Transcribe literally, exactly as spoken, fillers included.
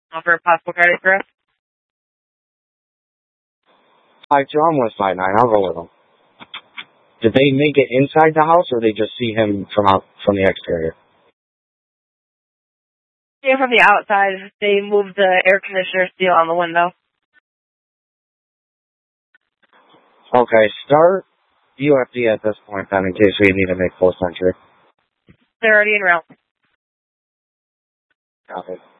Offer a possible cardiac arrest. five two, I'm with five nine. I'll go with them. Did they make it inside the house, or they just see him from out from the exterior? See him from the outside. They moved the air conditioner seal on the window. Okay, start U F D at this point, then, in case we need to make full century. They're already en route. Got it.